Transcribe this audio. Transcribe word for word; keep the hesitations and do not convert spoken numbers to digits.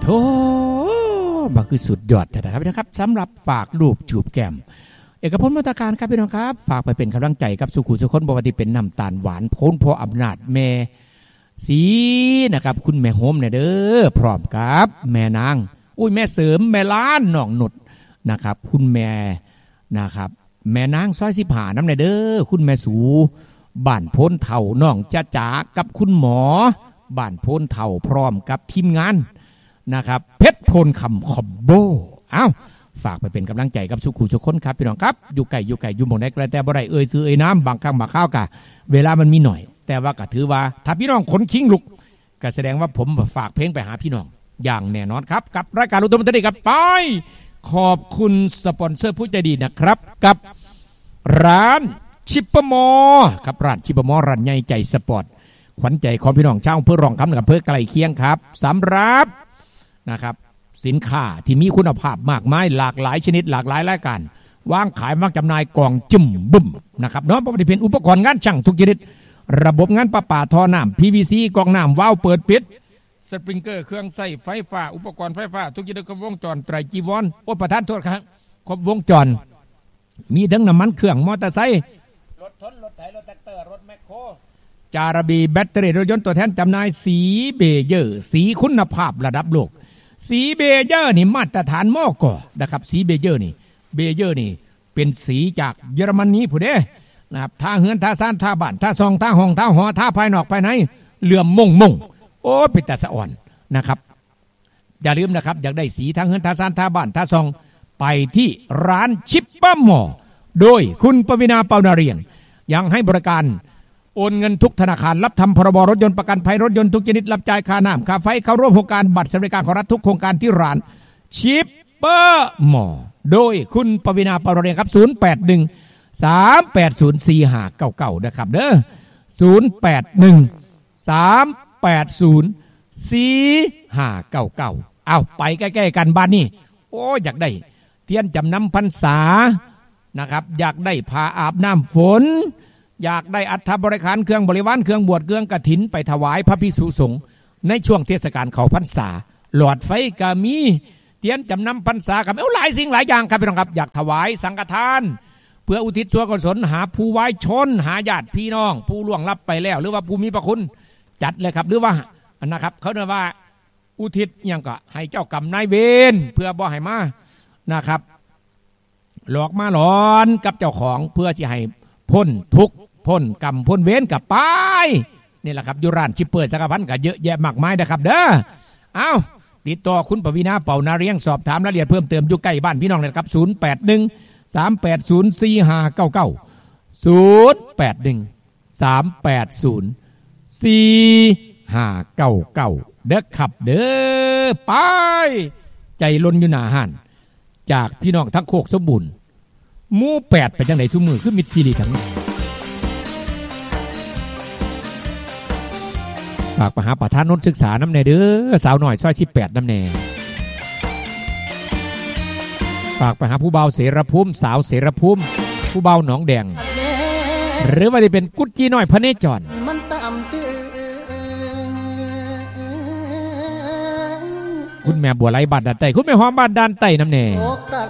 มาคือสุดยอดนะครับนะครับสำหรับฝากรูปจูบแก้มเอกพลมาตรการครับพี่น้องครับฝากไปเป็นกำลังใจกับสุขุสุคนบวติเป็นน้ำตาลหวานพ้นพออำนาจแม่สีนะครับคุณแม่โฮมเนี่ยเด้อพร้อมครับแม่นางอุ้ยแม่เสริมแม่ล้านน้องหนุดนะครับคุณแม่นะครับแม่นางซอยสิบหาน้ำเนี่ยเด้อคุณแม่สูบ้านพ้นเถ่าน้องจ้าจ๋ากับคุณหมอบ้านพ้นเถ่าพร้อมกับทีมงานนะครับเพชรพลคำคอมโบเอ้าฝากไปเป็นกำลังใจกับสุขุสุคนครับพี่น้องครับอยู่ไก่อยู่ไก่อยู่หมองไหนกระแต่บ่ได้เอ่ยซื้อเอ่ยน้ำบางครั้งบางข้าวกะเวลามันมีหน่อยแต่ว่าก็ถือว่าถ้าพี่น้องขนคิงลุกก็แสดงว่าผมฝากเพลงไปหาพี่น้องอย่างแน่นอนครับกับรายการอุตมตรีกับไปขอบคุณสปอนเซอร์ผู้ใจดีนะครับกับร้านชิปเปอร์มอครับร้านชิปเปอร์มอร้านใหญ่ใจสปอร์ตขวัญใจของพี่น้องชาวอำเภอรองคำกับอำเภอไกลเคียงครับสำหรับนะครับสินค้าที่มีคุณภาพมากมายหลากหลายชนิดหลากหลายรายการวางขายมักจำหน่ายกล่องจุ่มบุ่มนะครับเนาะปกติเป็นอุปกรณ์งานช่างทุกชนิดระบบงานประปาท่อน้ำ พี วี ซี กล่องน้ำวาล์วเปิดปิดสปริงเกอร์เครื่องใส่ไฟฟ้าอุปกรณ์ไฟฟ้าทุกชนิดครบวงจรไตรจีวรโอ้ประทานโทษครับครบวงจรมีทั้งน้ำมันเครื่องมอเตอร์ไซค์รถทนรถไถรถแท็กเตอร์รถแมคโครจาระบีแบตเตอรี่รถยนต์ตัวแทนจำหน่ายสีเบเยอร์สีคุณภาพระดับโลกสีเบเยอร์นี่มาตรฐานมอกอนะครับสีเบเยอร์นี่เบเยอร์นี่เป็นสีจากเยอรมนีผู้เด้นะครับท่าเฮือนท่าซ่านท่าบ้านท่าซองท่าห้องท่าหอท่าภายนอกภายในเหลื่อมมงมงโอ้เป็นแต่สะอ่อนนะครับอย่าลืมนะครับอยากได้สีท่าเฮือนท่าซ่านท่าบ้านท่าซองไปที่ร้านชิปเปอร์มอโดยคุณปวินาเปานาเรียงยังให้บริการโอนเงินทุกธนาคารรับทำพรบรถยนต์ประกันภัยรถยนต์ทุกชนิดรับจ่ายค่าน้ำค่าไฟเข้าร่วมโครงการบัตรสวัสดิการของรัฐทุกโครงการที่ร้านชิปเปอร์มอโดยคุณปวินาเปานาเรียงครับศูนย์ แปด หนึ่ง สาม แปด ศูนย์ สี่ ห้า เก้า เก้านะครับเด้อศูนย์ แปด หนึ่ง สาม แปด ศูนย์ สี่ ห้า เก้า เก้าเอาไปใกล้ๆกันบ้านนี่โอ้อยากได้เทียนจำนำพรรษานะครับอยากได้ผ้าอาบน้ำฝนอยากได้อัฐบริขารเครื่องบริวารเครื่องบวชเครื่องกฐินไปถวายพระภิกษุสงฆ์ในช่วงเทศกาลเข้าพรรษาหลอดไฟก็มีเทียนจำนำพรรษากับเอาหลายสิ่งหลายอย่างครับพี่น้องครับอยากถวายสังฆทานเพื่ออุทิศส่วนกุศลหาผู้ไว้ชนหาญาติพี่น้องผู้ล่วงลับไปแล้วหรือว่าผู้มีพระคุณจัดเลยครับหรือว่านะครับเขาเรียกว่าอุทิศอย่างก็ให้เจ้ากรรมนายเวรเพื่อบ่ให้มานะครับหลอกมาหลอนกับเจ้าของเพื่อที่ให้พ้นทุกข์พ้นกรรมพ้นเวรกับไปนี่แหละครับยุรานชิปเปอร์สังฆพันธ์กับเยอะแยะมากมายนะครับเด้อเอาติดต่อคุณปวีณาเป่านาเรียงสอบถามรายละเอียดเพิ่มเติมอยู่ใกล้บ้านพี่น้องเลยครับศูนย์ แปด หนึ่ง สาม แปด ศูนย์ สี่ ห้า เก้า เก้า ศูนย์ แปด หนึ่ง สาม แปด ศูนย์ สี่ ห้า เก้า เก้าเด้อขับเด้อไปใจล้นอยู่หน้าห้านจากพี่น้องทั้งโคกสมบูรณ์หมู่แปดไปจังไหนทุกมือคือมิดซีรีทั้งฝากไปหาประธานนนศึกษาน้ำแน่เด้อสาวหน่อยซอยสิบแปดน้ำแน่ฝากไปหาผู้เบาเสรภูมิสาวเสรภูมิผู้เบาหนองแดงหรือว่าจะเป็นกุดจีน้อยพระเนจรคุณแม่บัวไหลบ้านด้านใต้คุณแม่หอมบ้านด้านใต้น้ำแน่